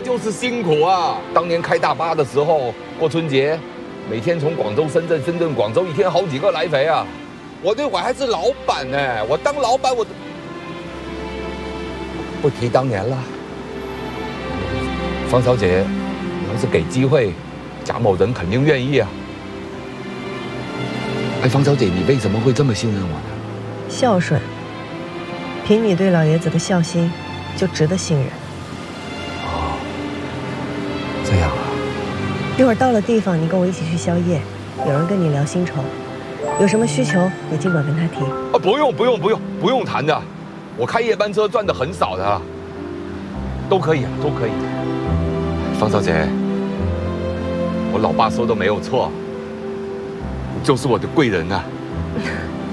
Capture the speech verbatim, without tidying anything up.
就是辛苦啊！当年开大巴的时候，过春节，每天从广州、深圳、深圳、广州，一天好几个来回啊！我那会儿还是老板呢，我当老板我不提当年了。方小姐，你要是给机会，贾某人肯定愿意啊。哎，方小姐，你为什么会这么信任我呢？ 孝顺，凭你对老爷子的孝心，就值得信任。 哦，这样啊。 一会儿到了地方，你跟我一起去宵夜，有人跟你聊薪酬，有什么需求你尽管跟他提。 啊，不用不用不用不用谈的，我开夜班车赚的很少的，都可以啊，都可以。方小姐，我老爸说的没有错，你就是我的贵人啊。